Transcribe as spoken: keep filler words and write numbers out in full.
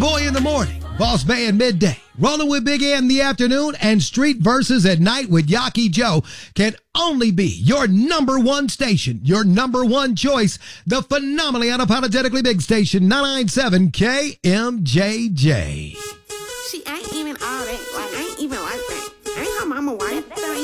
Boy in the morning, Boss Man midday, Rolling with Big A in the afternoon, and Street Verses at night with Yaki Joe can only be your number one station, your number one choice, the phenomenally unapologetically big station, nine ninety-seven K M J J. She ain't even all that. Like, I ain't even like that. Ain't her mama white.